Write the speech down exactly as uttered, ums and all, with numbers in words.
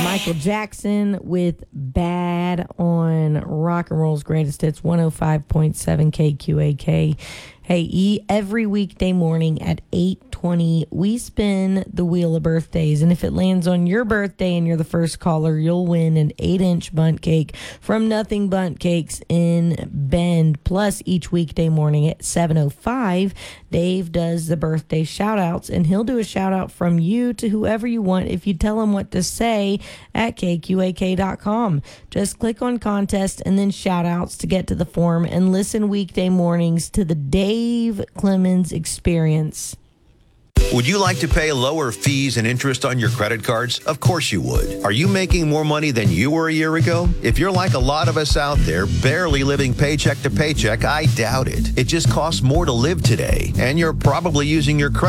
Michael Jackson with Bad on Rock and Roll's Greatest Hits, one oh five point seven K Q A K. Hey, e- every weekday morning at eight twenty, we spin the Wheel of Birthdays. And if it lands on your birthday and you're the first caller, you'll win an eight-inch bundt cake from Nothing Bundt Cakes in Bend. Plus, each weekday morning at seven oh five, Dave does the birthday shout-outs, and he'll do a shout-out from you to whoever you want if you tell him what to say at K Q A K dot com. Just click on contest and then shout-outs to get to the form and listen weekday mornings to the Dave Clemens Experience. Would you like to pay lower fees and interest on your credit cards? Of course you would. Are you making more money than you were a year ago? If you're like a lot of us out there, barely living paycheck to paycheck, I doubt it. It just costs more to live today, and you're probably using your credit